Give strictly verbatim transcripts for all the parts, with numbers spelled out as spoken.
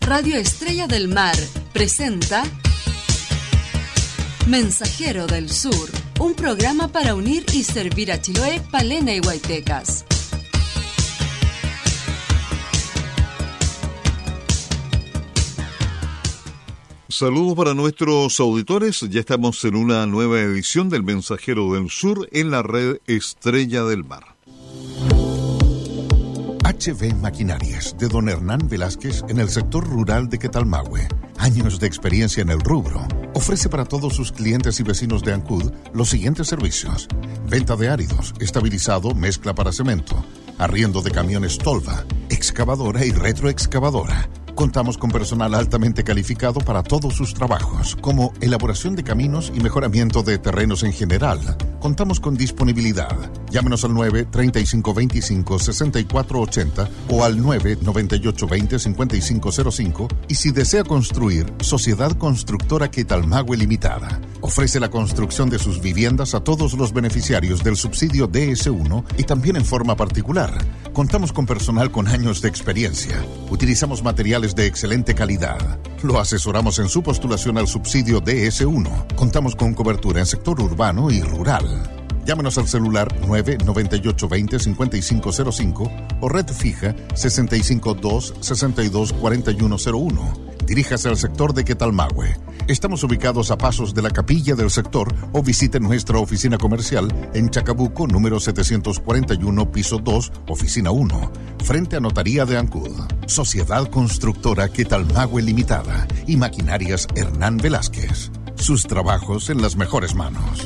Radio Estrella del Mar presenta Mensajero del Sur, un programa para unir y servir a Chiloé, Palena y Huaytecas. Saludos para nuestros auditores, ya estamos en una nueva edición del Mensajero del Sur en la red Estrella del Mar. H V Maquinarias, de don Hernán Velázquez, en el sector rural de Quetalmahue. Años de experiencia en el rubro. Ofrece para todos sus clientes y vecinos de Ancud los siguientes servicios: venta de áridos, estabilizado, mezcla para cemento, arriendo de camiones Tolva, excavadora y retroexcavadora. Contamos con personal altamente calificado para todos sus trabajos, como elaboración de caminos y mejoramiento de terrenos en general. Contamos con disponibilidad. Llámenos al nueve, treinta y cinco veinticinco, sesenta y cuatro ochenta o al nueve, noventa y ocho veinte, cincuenta y cinco cero cinco. Y si desea construir, Sociedad Constructora Quetalmahue Limitada. Ofrece la construcción de sus viviendas a todos los beneficiarios del subsidio D S uno y también en forma particular. Contamos con personal con años de experiencia. Utilizamos materiales de excelente calidad. Lo asesoramos en su postulación al subsidio D S uno. Contamos con cobertura en sector urbano y rural. Llámenos al celular nueve, noventa y ocho veinte, cincuenta y cinco cero cinco o red fija sesenta y cinco dos, sesenta y dos, cuarenta y uno cero uno. Diríjase al sector de Quetalmahue. Estamos ubicados a pasos de la capilla del sector o visite nuestra oficina comercial en Chacabuco, número setecientos cuarenta y uno, piso dos, oficina uno, frente a Notaría de Ancud. Sociedad Constructora Quetalmahue Limitada y Maquinarias Hernán Velázquez. Sus trabajos en las mejores manos.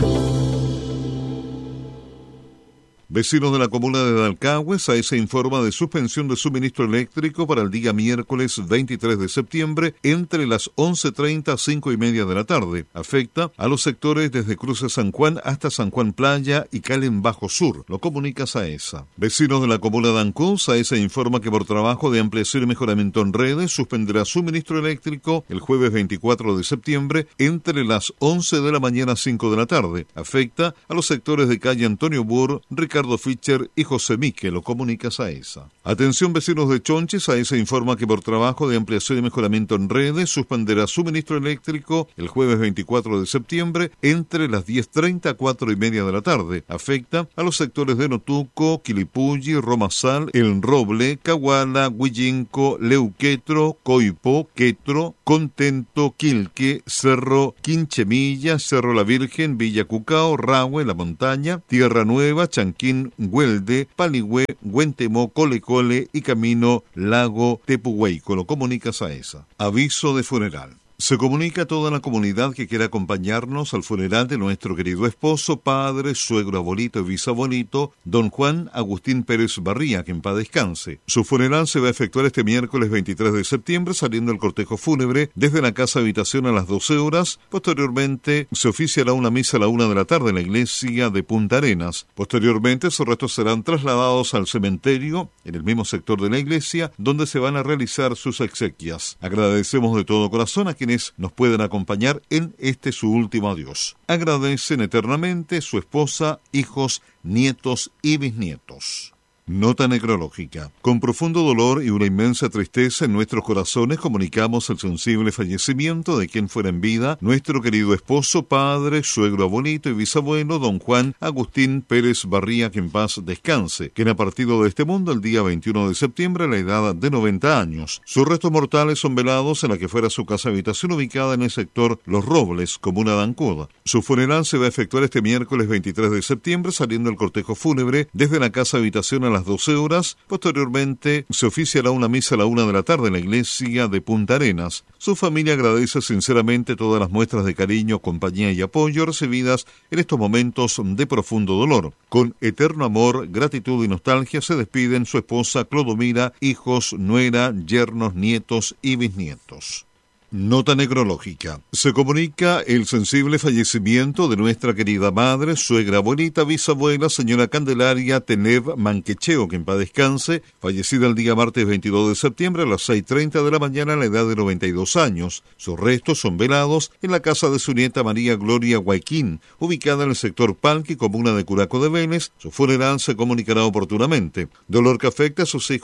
Vecinos de la comuna de Dalcahue, SAESA informa de suspensión de suministro eléctrico para el día miércoles veintitrés de septiembre entre las once treinta a cinco y media de la tarde. Afecta a los sectores desde Cruce San Juan hasta San Juan Playa y Calen Bajo Sur, lo comunica SAESA. Vecinos de la comuna de Ancud, SAESA informa que por trabajo de ampliación y mejoramiento en redes suspenderá suministro eléctrico el jueves veinticuatro de septiembre entre las once de la mañana a cinco de la tarde. Afecta a los sectores de calle Antonio Burr, Ricardo Fischer y José Mique, lo comunica SAESA. Atención vecinos de Chonchi, SAESA informa que por trabajo de ampliación y mejoramiento en redes suspenderá suministro eléctrico el jueves veinticuatro de septiembre entre las diez treinta a cuatro y media de la tarde. Afecta a los sectores de Notuco, Quilipulli, Romasal, El Roble, Cahuala, Huillinco, Leuquetro, Coipó, Quetro, Contento, Quilque, Cerro Quinchemilla, Cerro La Virgen, Villa Cucao, Rahue, La Montaña, Tierra Nueva, Chanquín, Güelde, Paligüe, Güentemó, Colecole y Camino Lago Tepuhueico, lo comunica SAESA. Aviso de funeral. Se comunica a toda la comunidad que quiera acompañarnos al funeral de nuestro querido esposo, padre, suegro, abuelito y bisabuelito, don Juan Agustín Pérez Barría, que en paz descanse. Su funeral se va a efectuar este miércoles veintitrés de septiembre, saliendo el cortejo fúnebre desde la casa habitación a las doce horas. Posteriormente se oficiará una misa a la una de la tarde en la iglesia de Punta Arenas. Posteriormente sus restos serán trasladados al cementerio, en el mismo sector de la iglesia, donde se van a realizar sus exequias. Agradecemos de todo corazón a quienes nos pueden acompañar en este su último adiós. Agradecen eternamente su esposa, hijos, nietos y bisnietos. Nota necrológica. Con profundo dolor y una inmensa tristeza en nuestros corazones comunicamos el sensible fallecimiento de quien fuera en vida nuestro querido esposo, padre, suegro, abuelito y bisabuelo, don Juan Agustín Pérez Barría, que en paz descanse, quien ha partido de este mundo el día veintiuno de septiembre a la edad de noventa años. Sus restos mortales son velados en la que fuera su casa habitación ubicada en el sector Los Robles, comuna de Ancud. Su funeral se va a efectuar este miércoles veintitrés de septiembre, saliendo el cortejo fúnebre desde la casa habitación a las doce horas. Posteriormente se oficiará una misa a la una de la tarde en la iglesia de Punta Arenas. Su familia agradece sinceramente todas las muestras de cariño, compañía y apoyo recibidas en estos momentos de profundo dolor. Con eterno amor, gratitud y nostalgia se despiden su esposa Clodomira, hijos, nuera, yernos, nietos y bisnietos. Nota necrológica. Se comunica el sensible fallecimiento de nuestra querida madre, suegra, abuelita, bisabuela, señora Candelaria Tenev Manquecheo, que en paz descanse, fallecida el día martes veintidós de septiembre a las seis treinta de la mañana a la edad de noventa y dos años. Sus restos son velados en la casa de su nieta María Gloria Guayquín, ubicada en el sector Palqui, comuna de Curaco de Vélez. Su funeral se comunicará oportunamente. Dolor que afecta a sus hijos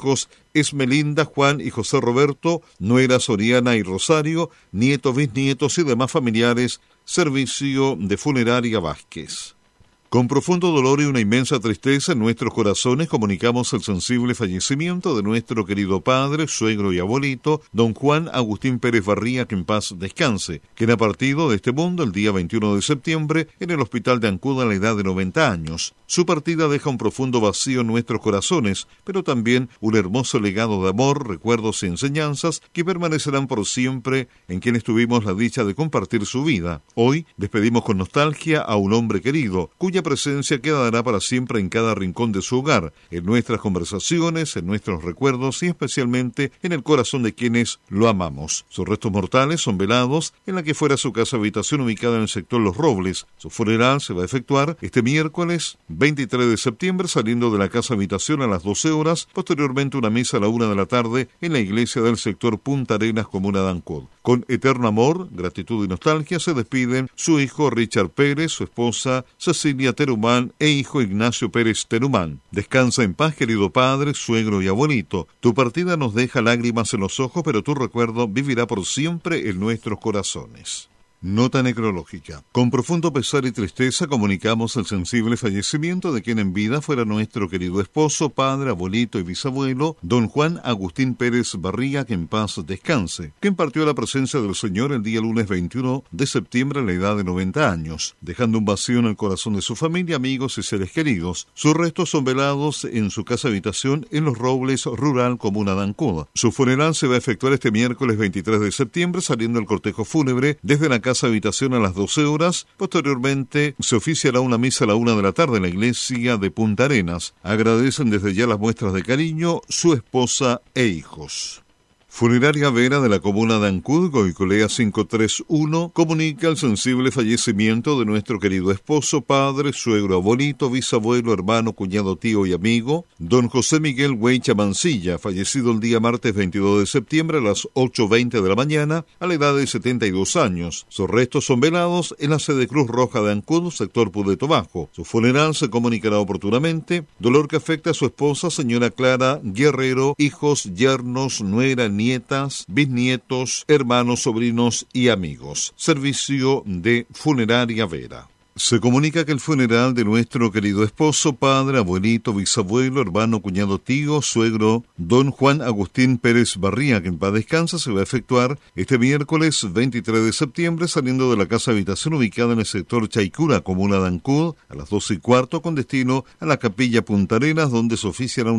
Esmelinda, Juan y José Roberto, nueras Oriana y Rosario, nietos, bisnietos y demás familiares, servicio de Funeraria Vázquez. Con profundo dolor y una inmensa tristeza en nuestros corazones comunicamos el sensible fallecimiento de nuestro querido padre, suegro y abuelito, don Juan Agustín Pérez Barría, que en paz descanse, quien ha partido de este mundo el día veintiuno de septiembre en el hospital de Ancud a la edad de noventa años. Su partida deja un profundo vacío en nuestros corazones, pero también un hermoso legado de amor, recuerdos y enseñanzas que permanecerán por siempre en quienes tuvimos la dicha de compartir su vida. Hoy despedimos con nostalgia a un hombre querido, cuya presencia quedará para siempre en cada rincón de su hogar, en nuestras conversaciones, en nuestros recuerdos y especialmente en el corazón de quienes lo amamos. Sus restos mortales son velados en la que fuera su casa habitación ubicada en el sector Los Robles. Su funeral se va a efectuar este miércoles veintitrés de septiembre saliendo de la casa habitación a las doce horas, posteriormente una misa a la una de la tarde en la iglesia del sector Punta Arenas, comuna de Ancud. Con eterno amor, gratitud y nostalgia se despiden su hijo Richard Pérez, su esposa Cecilia Terumán e hijo Ignacio Pérez Terumán. Descansa en paz, querido padre, suegro y abuelito. Tu partida nos deja lágrimas en los ojos, pero tu recuerdo vivirá por siempre en nuestros corazones. Nota necrológica. Con profundo pesar y tristeza comunicamos el sensible fallecimiento de quien en vida fuera nuestro querido esposo, padre, abuelito y bisabuelo, don Juan Agustín Pérez Barría, que en paz descanse, quien partió a la presencia del Señor el día lunes veintiuno de septiembre a la edad de noventa años, dejando un vacío en el corazón de su familia, amigos y seres queridos. Sus restos son velados en su casa habitación en Los Robles, rural, comuna de Ancud. Su funeral se va a efectuar este miércoles veintitrés de septiembre, saliendo el cortejo fúnebre desde la casa habitación a las doce horas. Posteriormente se oficiará una misa a la una de la tarde en la iglesia de Punta Arenas. Agradecen desde ya las muestras de cariño su esposa e hijos. Funeraria Vera de la comuna de Ancud, Goicolea quinientos treinta y uno, comunica el sensible fallecimiento de nuestro querido esposo, padre, suegro, abuelito, bisabuelo, hermano, cuñado, tío y amigo, don José Miguel Huecha Mancilla, fallecido el día martes veintidós de septiembre a las ocho veinte de la mañana, a la edad de setenta y dos años. Sus restos son velados en la sede Cruz Roja de Ancud, sector Pudeto Bajo. Su funeral se comunicará oportunamente, dolor que afecta a su esposa, señora Clara Guerrero, hijos, yernos, nuera, nietas, bisnietos, hermanos, sobrinos y amigos. Servicio de Funeraria Vera. Se comunica que el funeral de nuestro querido esposo, padre, abuelito, bisabuelo, hermano, cuñado, tío, suegro, don Juan Agustín Pérez Barría, que en paz descansa, se va a efectuar este miércoles veintitrés de septiembre saliendo de la casa habitación ubicada en el sector Chaicura, comuna de Ancud, a las doce y cuarto con destino a la capilla Punta Arenas, donde se oficiará un